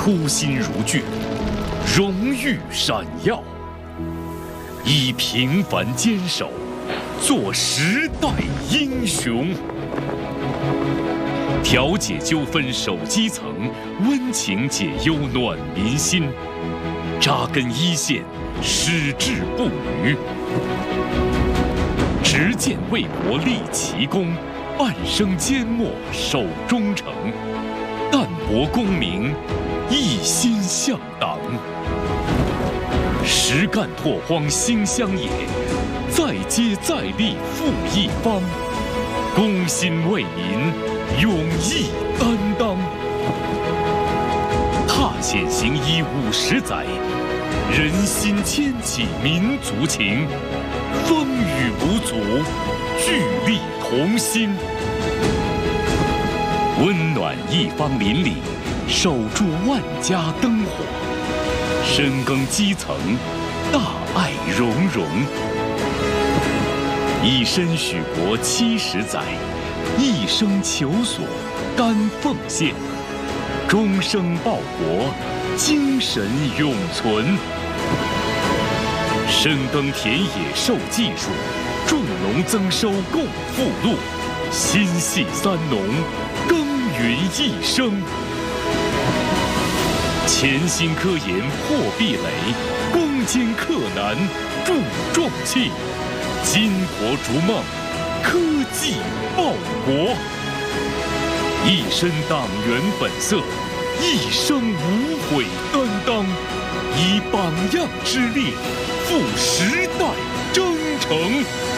初心如炬，荣誉闪耀，以平凡坚守，做时代英雄。调解纠纷守基层，温情解忧暖民心，扎根一线，矢志不渝。执剑为国立奇功，半生缄默守忠诚，淡泊功名，一心向党。实干拓荒兴乡野，再接再厉复一方，公心为民，勇毅担当。踏险行医50载，人心牵起民族情，风雨无阻，聚力同心。温暖一方邻里，守住万家灯火，深耕基层，大爱融融。以身许国70载，一生求索，甘奉献，终生报国，精神永存。深耕田野授技术，种农增收共富禄，心系三农，耕耘一生。潜心科研破壁垒，攻坚克难铸壮气，金国逐梦，科技报国。一身党员本色，一生无悔担当，以榜样之力，赴时代征程。